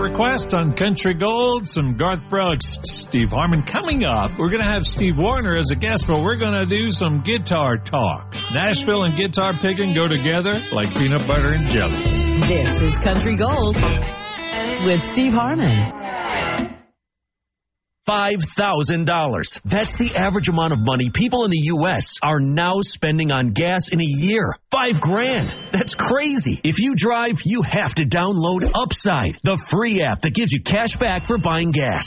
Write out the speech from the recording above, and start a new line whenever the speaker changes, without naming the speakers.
request on Country Gold, some Garth Brooks, Steve Harmon. Coming up, we're going to have Steve Wariner as a guest, but we're going to do some guitar talk. Nashville and guitar picking go together like peanut butter and jelly.
This is Country Gold with Steve Harmon.
$5,000. That's the average amount of money people in the U.S. are now spending on gas in a year. $5,000. That's crazy. If you drive, you have to download Upside, the free app that gives you cash back for buying gas.